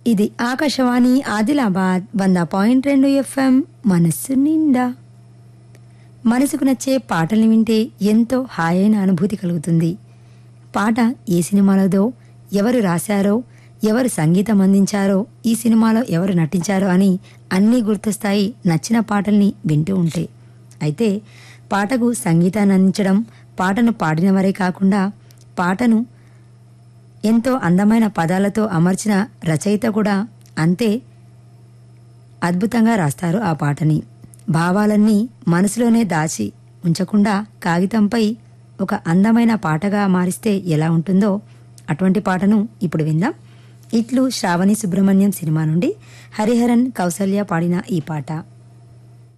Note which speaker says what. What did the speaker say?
Speaker 1: ఇది ఆకాశవాణి ఆదిలాబాద్ 100.2 ఎఫ్ఎం. మనస్సు నిండా మనసుకు నచ్చే పాటల్ని వింటే ఎంతో హాయైన అనుభూతి కలుగుతుంది. పాట ఏ సినిమాలోదో, ఎవరు రాశారో, ఎవరు సంగీతం అందించారో, ఈ సినిమాలో ఎవరు నటించారో అని అన్నీ గుర్తొస్తాయి నచ్చిన పాటల్ని వింటూ ఉంటే. అయితే పాటకు సంగీతాన్ని అందించడం, పాటను పాడినవారే కాకుండా పాటను ఎంతో అందమైన పదాలతో అమర్చిన రచయిత కూడా అంతే అద్భుతంగా రాస్తారు ఆ పాటని. భావాలన్నీ మనసులోనే దాచి ఉంచకుండా కాగితంపై ఒక అందమైన పాటగా మారిస్తే ఎలా ఉంటుందో అటువంటి పాటను ఇప్పుడు విందాం. ఇట్లు శ్రావణి సుబ్రహ్మణ్యం సినిమా నుండి హరిహరన్ కౌసల్య పాడిన ఈ పాట.